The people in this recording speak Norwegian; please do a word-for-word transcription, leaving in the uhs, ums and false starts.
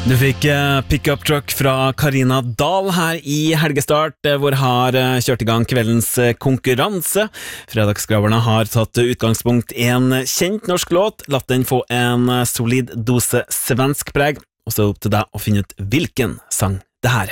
Du fikk uh, Pickup Truck fra Karina Dahl her i Helgestart, hvor har uh, kjørt i gang kveldens uh, konkurranse. Fredagsskraverne har tatt utgangspunkt i en kjent norsk låt, latt den få en uh, solid dose svensk preg, og så er det opp til deg å finne ut hvilken sang det her er.